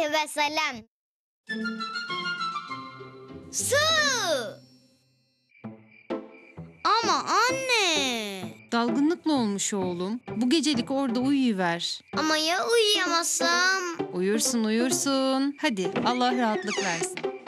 ve sellem. Su! Ama anne. Dalgınlıkla olmuş oğlum. Bu gecelik orada uyuyuver. Ama ya uyuyamazsam? Uyursun uyursun. Hadi Allah rahatlık versin.